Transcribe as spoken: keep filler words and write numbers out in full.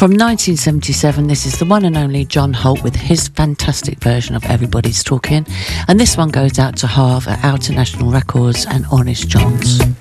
From nineteen seventy-seven, this is the one and only John Holt with his fantastic version of Everybody's Talking. And this one goes out to Harv at Outer National Records and Honest Johns.